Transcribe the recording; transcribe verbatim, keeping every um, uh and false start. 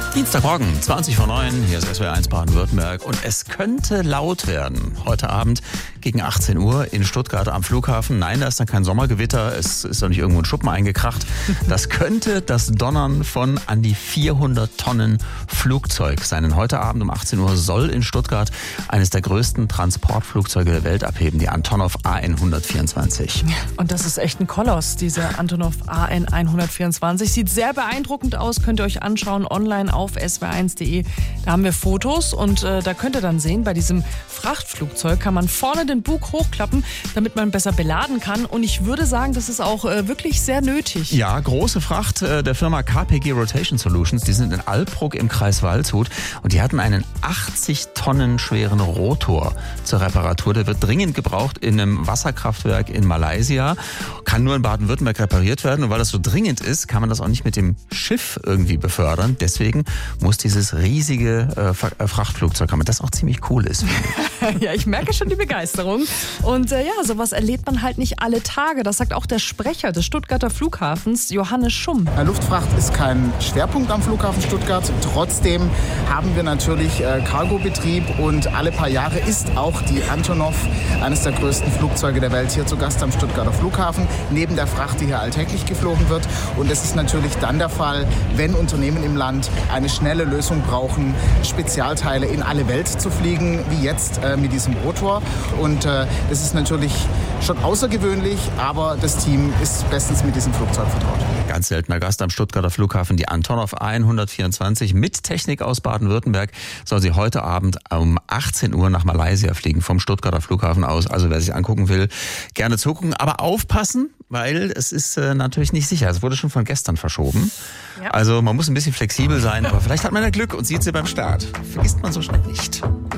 Dienstagmorgen, zwanzig vor neun, hier ist S W R eins Baden-Württemberg und es könnte laut werden. Heute Abend gegen achtzehn Uhr in Stuttgart am Flughafen. Nein, da ist dann kein Sommergewitter, es ist doch nicht irgendwo ein Schuppen eingekracht. Das könnte das Donnern von an die vierhundert Tonnen Flugzeug sein. Denn heute Abend um achtzehn Uhr soll in Stuttgart eines der größten Transportflugzeuge der Welt abheben, die Antonov A N hundertvierundzwanzig. Und das ist echt ein Koloss, dieser Antonov A N hundertvierundzwanzig. Sieht sehr beeindruckend aus, könnt ihr euch anschauen online auf S W R eins punkt de. Da haben wir Fotos und äh, da könnt ihr dann sehen, bei diesem Frachtflugzeug kann man vorne den Bug hochklappen, damit man besser beladen kann. Und ich würde sagen, das ist auch äh, wirklich sehr nötig. Ja, große Fracht äh, der Firma K P G Rotation Solutions, die sind in Alpbruck im Kreis Waldshut und die hatten einen achtzig Tonnen schweren Rotor zur Reparatur. Der wird dringend gebraucht in einem Wasserkraftwerk in Malaysia, kann nur in Baden-Württemberg repariert werden und weil das so dringend ist, kann man das auch nicht mit dem Schiff irgendwie befördern. Deswegen muss dieses riesige äh, Frachtflugzeug kommen, das auch ziemlich cool ist. Ja, ich merke schon die Begeisterung. Und äh, ja, sowas erlebt man halt nicht alle Tage. Das sagt auch der Sprecher des Stuttgarter Flughafens, Johannes Schumm. Luftfracht ist kein Schwerpunkt am Flughafen Stuttgart. Trotzdem haben wir natürlich äh, Cargobetrieb und alle paar Jahre ist auch die Antonov, eines der größten Flugzeuge der Welt, hier zu Gast am Stuttgarter Flughafen, neben der Fracht, die hier alltäglich geflogen wird. Und es ist natürlich dann der Fall, wenn Unternehmen im Land eine schnelle Lösung brauchen, Spezialteile in alle Welt zu fliegen, wie jetzt äh, mit diesem Rotor. Und äh, das ist natürlich schon außergewöhnlich, aber das Team ist bestens mit diesem Flugzeug vertraut. Ganz seltener Gast am Stuttgarter Flughafen, die Antonov A N hundertvierundzwanzig mit Technik aus Baden-Württemberg soll sie heute Abend um achtzehn Uhr nach Malaysia fliegen, vom Stuttgarter Flughafen aus. Also wer sich angucken will, gerne zugucken, aber aufpassen, weil es ist äh, natürlich nicht sicher. Es wurde schon von gestern verschoben. Ja. Also man muss ein bisschen flexibel sein, aber vielleicht hat man ja Glück und sieht sie beim Start. Vergisst man so schnell nicht.